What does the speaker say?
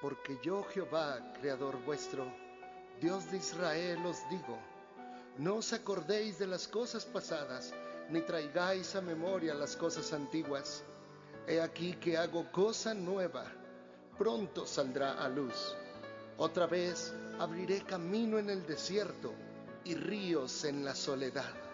Porque yo, Jehová, Creador vuestro, Dios de Israel, os digo: no os acordéis de las cosas pasadas, ni traigáis a memoria las cosas antiguas. He aquí que hago cosa nueva, pronto saldrá a luz. Otra vez abriré camino en el desierto y ríos en la soledad.